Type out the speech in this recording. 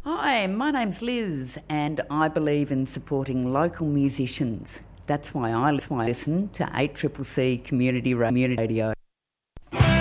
Hi, my name's Liz and I believe in supporting local musicians. That's why I listen to 8CCC Community Radio.